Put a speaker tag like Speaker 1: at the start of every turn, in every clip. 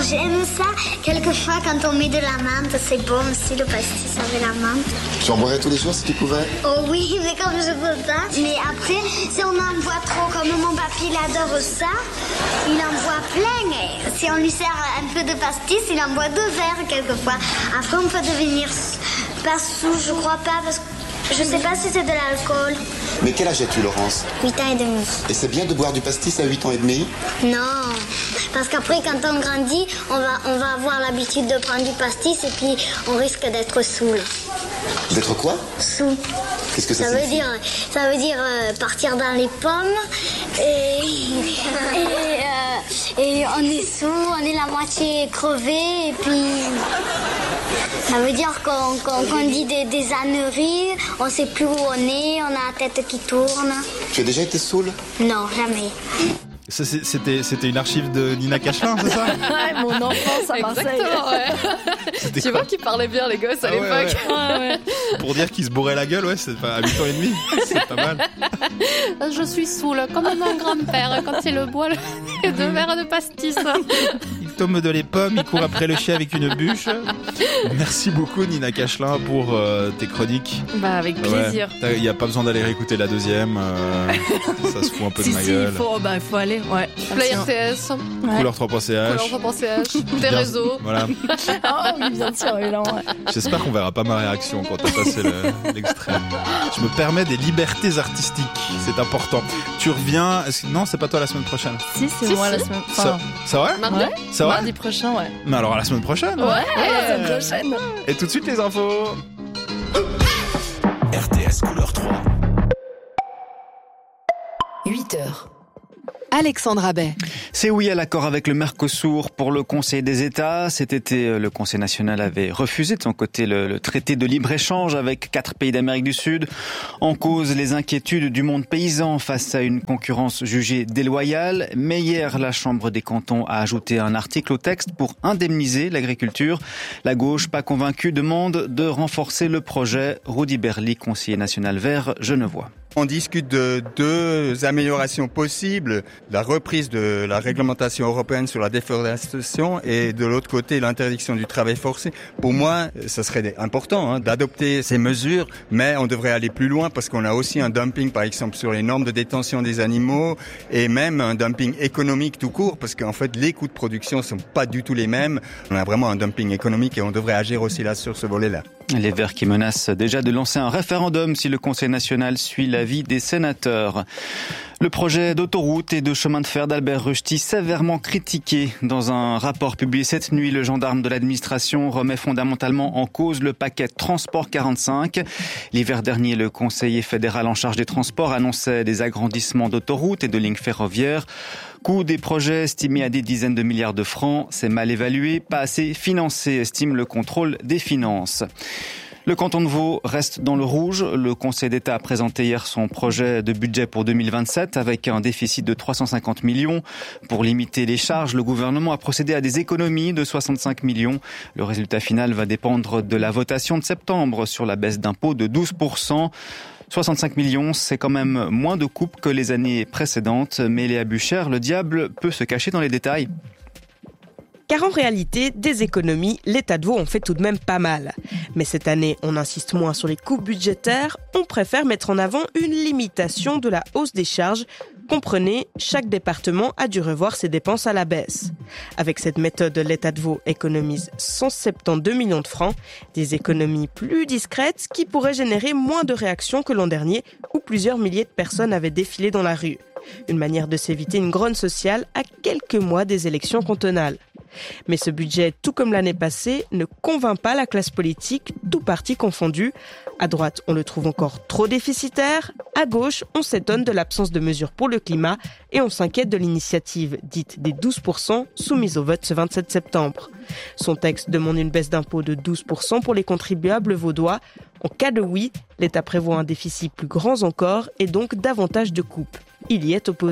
Speaker 1: j'aime ça. Quelquefois, quand on met de la menthe, c'est bon aussi, le pastis avec la menthe.
Speaker 2: Tu en boirais tous les jours si tu pouvais?
Speaker 1: Oh oui, mais comme je peux pas. Mais après, si on en boit trop, comme mon papy, il adore ça, il en boit plein. Et si on lui sert un peu de pastis, il en boit 2 verres quelquefois. Après, on peut devenir pas sous, je crois pas, parce que je sais pas si c'est de l'alcool.
Speaker 2: Mais quel âge as-tu, Laurence?
Speaker 1: 8 ans et demi.
Speaker 2: Et c'est bien de boire du pastis à 8 ans et demi?
Speaker 1: Non, parce qu'après, quand on grandit, on va avoir l'habitude de prendre du pastis et puis on risque d'être saoul.
Speaker 2: D'être quoi?
Speaker 1: Sous.
Speaker 2: Qu'est-ce que ça
Speaker 1: veut
Speaker 2: signifie?
Speaker 1: Ça veut dire partir dans les pommes et on est sous, on est la moitié crevé et puis ça veut dire qu'on dit des âneries, on sait plus où on est, on a la tête qui tourne.
Speaker 2: Tu as déjà été saoul?
Speaker 1: Non, jamais.
Speaker 3: Ça, c'était une archive de Nina Cachelin, c'est ça?
Speaker 4: Ouais, mon enfance à Marseille.
Speaker 5: Exactement, ouais. Tu vois qu'ils parlaient bien, les gosses, à l'époque.
Speaker 4: Ouais.
Speaker 3: Pour dire qu'ils se bourraient la gueule, ouais, c'est pas à 8 ans et demi, c'est pas mal.
Speaker 5: Je suis saoule, comme mon grand-père, quand il boit 2 verres de pastis.
Speaker 3: Il tombe de les pommes, il court après le chien avec une bûche. Merci beaucoup, Nina Cachelin, pour tes chroniques.
Speaker 5: Bah, avec plaisir.
Speaker 3: Il n'y a pas besoin d'aller réécouter la deuxième. Ça se fout un peu de ma gueule.
Speaker 4: Il faut aller. Ouais.
Speaker 5: Play RTS.
Speaker 3: Couleur 3.ch.
Speaker 5: Couleur 3.ch. Tes réseaux.
Speaker 3: Voilà.
Speaker 4: Oh oui, bien sûr, évidemment. Ouais.
Speaker 3: J'espère qu'on verra pas ma réaction quand t'as passé l'extrait. Je me permets des libertés artistiques, c'est important. Tu reviens. Non, c'est pas toi la semaine prochaine.
Speaker 4: Si, c'est moi la semaine prochaine.
Speaker 3: C'est vrai?
Speaker 5: Mardi?
Speaker 3: C'est vrai?
Speaker 4: Mardi prochain, ouais.
Speaker 3: Mais alors à la semaine prochaine?
Speaker 4: Ouais, la semaine prochaine.
Speaker 3: Et tout de suite les infos.
Speaker 6: RTS Couleur 3.
Speaker 7: 8h. Alexandra Bay.
Speaker 8: C'est oui à l'accord avec le Mercosur pour le Conseil des États. Cet été, le Conseil national avait refusé de son côté le traité de libre-échange avec 4 pays d'Amérique du Sud. En cause, les inquiétudes du monde paysan face à une concurrence jugée déloyale. Mais hier, la Chambre des cantons a ajouté un article au texte pour indemniser l'agriculture. La gauche, pas convaincue, demande de renforcer le projet. Rudy Berly, conseiller national vert genevois.
Speaker 9: On discute de 2 améliorations possibles, la reprise de la réglementation européenne sur la déforestation et de l'autre côté l'interdiction du travail forcé. Pour moi, ça serait important d'adopter ces mesures, mais on devrait aller plus loin parce qu'on a aussi un dumping par exemple sur les normes de détention des animaux et même un dumping économique tout court parce qu'en fait les coûts de production sont pas du tout les mêmes. On a vraiment un dumping économique et on devrait agir aussi là sur ce volet-là.
Speaker 8: Les Verts qui menacent déjà de lancer un référendum si le Conseil national suit l'avis des sénateurs. Le projet d'autoroute et de chemin de fer d'Albert Rushdie sévèrement critiqué. Dans un rapport publié cette nuit, le gendarme de l'administration remet fondamentalement en cause le paquet Transport 45. L'hiver dernier, le conseiller fédéral en charge des transports annonçait des agrandissements d'autoroutes et de lignes ferroviaires. Coût des projets estimé à des dizaines de milliards de francs. C'est mal évalué, pas assez financé, estime le contrôle des finances. Le canton de Vaud reste dans le rouge. Le Conseil d'État a présenté hier son projet de budget pour 2027 avec un déficit de 350 millions. Pour limiter les charges, le gouvernement a procédé à des économies de 65 millions. Le résultat final va dépendre de la votation de septembre sur la baisse d'impôts de 12%. 65 millions, c'est quand même moins de coupes que les années précédentes. Mais Léa Buchère, le diable peut se cacher dans les détails.
Speaker 10: Car en réalité, des économies, l'État de Vaud en fait tout de même pas mal. Mais cette année, on insiste moins sur les coupes budgétaires, on préfère mettre en avant une limitation de la hausse des charges. Comprenez, chaque département a dû revoir ses dépenses à la baisse. Avec cette méthode, l'État de Vaud économise 172 millions de francs, des économies plus discrètes qui pourraient générer moins de réactions que l'an dernier où plusieurs milliers de personnes avaient défilé dans la rue. Une manière de s'éviter une grogne sociale à quelques mois des élections cantonales. Mais ce budget, tout comme l'année passée, ne convainc pas la classe politique, tout parti confondu. À droite, on le trouve encore trop déficitaire. À gauche, on s'étonne de l'absence de mesures pour le climat et on s'inquiète de l'initiative dite des 12% soumise au vote ce 27 septembre. Son texte demande une baisse d'impôt de 12% pour les contribuables vaudois. En cas de oui, l'État prévoit un déficit plus grand encore et donc davantage de coupes. Il y est opposé.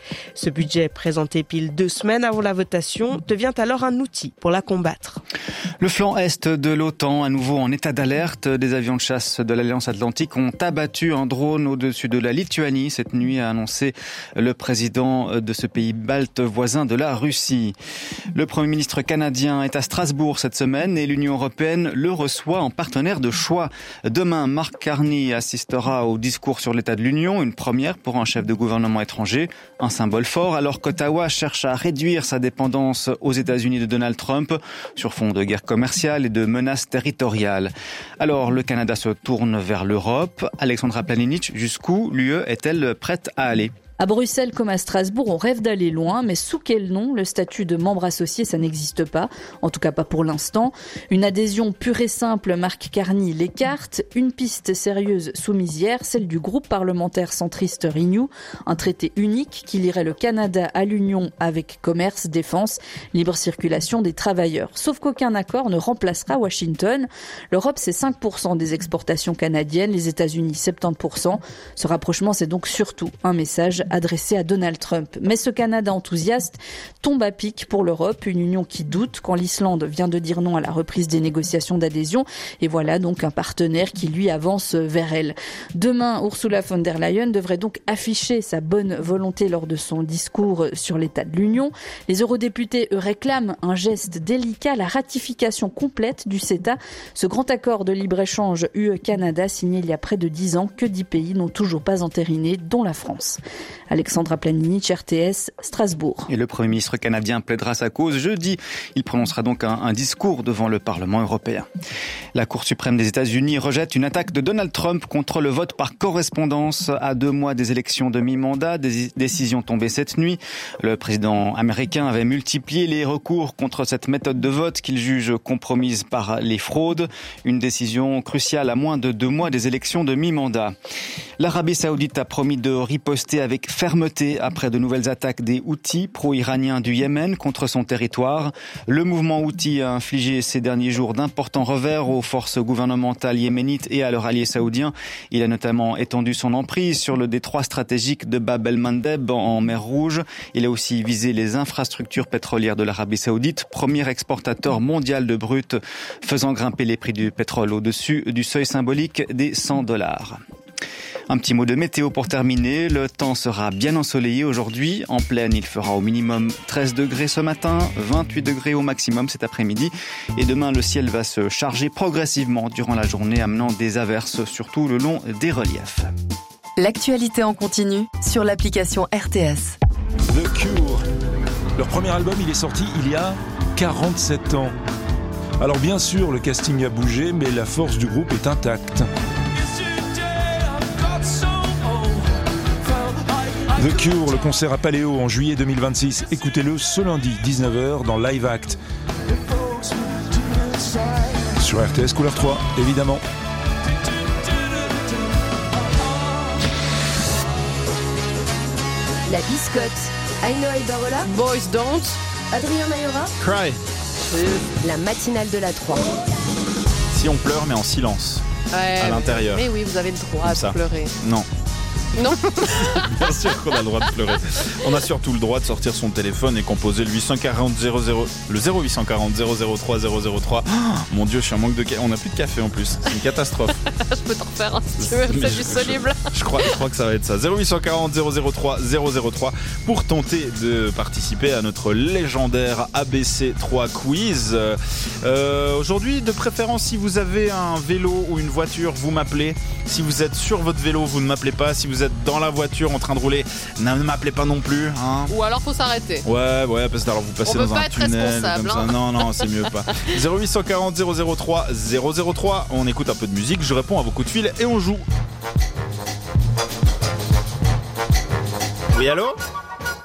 Speaker 10: Ce budget, présenté pile 2 semaines avant la votation, devient alors un outil pour la combattre.
Speaker 8: Le flanc est de l'OTAN, à nouveau en état d'alerte. Des avions de chasse de l'Alliance Atlantique ont abattu un drone au-dessus de la Lituanie cette nuit, a annoncé le président de ce pays balte voisin de la Russie. Le Premier ministre canadien est à Strasbourg cette semaine et l'Union européenne le reçoit en partenaire de choix. Demain, Mark Carney assistera au discours sur l'état de l'Union, une première pour un chef de gouvernement étranger, un symbole fort, alors qu'Ottawa cherche à réduire sa dépendance aux États-Unis de Donald Trump sur fond de guerre commerciale et de menaces territoriales. Alors, le Canada se tourne vers l'Europe. Alexandra Planinic, jusqu'où l'UE est-elle prête à aller ?
Speaker 6: À Bruxelles comme à Strasbourg, on rêve d'aller loin, mais sous quel nom ? Le statut de membre associé, ça n'existe pas, en tout cas pas pour l'instant. Une adhésion pure et simple, Mark Carney l'écarte. Une piste sérieuse soumise hier, celle du groupe parlementaire centriste Renew, un traité unique qui lierait le Canada à l'Union avec commerce, défense, libre circulation des travailleurs. Sauf qu'aucun accord ne remplacera Washington. L'Europe, c'est 5% des exportations canadiennes, les États-Unis 70%. Ce rapprochement, c'est donc surtout un message adressé à Donald Trump. Mais ce Canada enthousiaste tombe à pic pour l'Europe, une union qui doute quand l'Islande vient de dire non à la reprise des négociations d'adhésion. Et voilà donc un partenaire qui lui avance vers elle. Demain, Ursula von der Leyen devrait donc afficher sa bonne volonté lors de son discours sur l'état de l'Union. Les eurodéputés, eux, réclament un geste délicat, la ratification complète du CETA, ce grand accord de libre-échange UE-Canada signé il y a près de 10 ans que 10 pays n'ont toujours pas entériné, dont la France. Alexandra Planinic, RTS, Strasbourg.
Speaker 8: Et le Premier ministre canadien plaidera sa cause jeudi. Il prononcera donc un discours devant le Parlement européen. La Cour suprême des États-Unis rejette une attaque de Donald Trump contre le vote par correspondance à 2 mois des élections de mi-mandat. Décision tombée cette nuit. Le président américain avait multiplié les recours contre cette méthode de vote qu'il juge compromise par les fraudes. Une décision cruciale à moins de 2 mois des élections de mi-mandat. L'Arabie Saoudite a promis de riposter avec fermeté après de nouvelles attaques des Houthis pro-iraniens du Yémen contre son territoire. Le mouvement Houthi a infligé ces derniers jours d'importants revers aux forces gouvernementales yéménites et à leurs alliés saoudiens. Il a notamment étendu son emprise sur le détroit stratégique de Bab el-Mandeb en mer Rouge. Il a aussi visé les infrastructures pétrolières de l'Arabie Saoudite, premier exportateur mondial de brut, faisant grimper les prix du pétrole au-dessus du seuil symbolique des $100. Un petit mot de météo pour terminer. Le temps sera bien ensoleillé aujourd'hui. En plaine, il fera au minimum 13 degrés ce matin, 28 degrés au maximum cet après-midi. Et demain, le ciel va se charger progressivement durant la journée, amenant des averses, surtout le long des reliefs.
Speaker 7: L'actualité en continu sur l'application RTS.
Speaker 11: The Cure. Leur premier album, il est sorti il y a 47 ans. Alors bien sûr, le casting a bougé, mais la force du groupe est intacte. The Cure, le concert à Paléo en juillet 2026. Écoutez-le ce lundi, 19h, dans Live Act. Sur RTS Couleur 3, évidemment.
Speaker 12: La biscotte. Aino Ibarola.
Speaker 4: Boys Don't.
Speaker 12: Adrien Mayora.
Speaker 3: Cry.
Speaker 12: La matinale de la 3.
Speaker 3: Si on pleure, mais en silence. À l'intérieur.
Speaker 4: Mais oui, vous avez le droit de pleurer.
Speaker 3: Non.
Speaker 4: Non.
Speaker 3: Bien sûr qu'on a le droit de pleurer. On a surtout le droit de sortir son téléphone et composer le 840 00 le 0840 003 003. Oh, mon Dieu, je suis en manque de café. On n'a plus de café en plus. C'est une catastrophe.
Speaker 4: Je peux t'en refaire un si tu veux. C'est du soluble.
Speaker 3: Je crois que ça va être ça. 0840 003 003 pour tenter de participer à notre légendaire ABC3 quiz. Aujourd'hui, de préférence, si vous avez un vélo ou une voiture, vous m'appelez. Si vous êtes sur votre vélo, vous ne m'appelez pas. Si vous êtes dans la voiture en train de rouler, ne m'appelez pas non plus. Hein.
Speaker 4: Ou alors faut s'arrêter.
Speaker 3: Ouais, parce que alors vous passez dans un tunnel comme ça. Non, c'est mieux pas. 0840 003 003. On écoute un peu de musique, je réponds à vos coups de fil et on joue. Oui, allô ? Allô ?